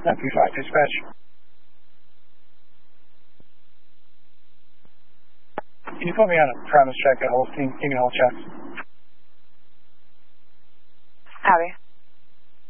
935 dispatch. Can you put me on a premise check at Holstein? Give me all checks. Abby.